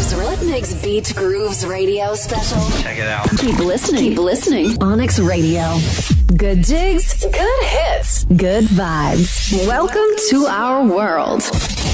Onyx Rhythmics Beat Grooves radio special. Check it out. Keep listening. Keep listening. Onyx Radio. Good jigs, good hits, good vibes. Welcome to our world.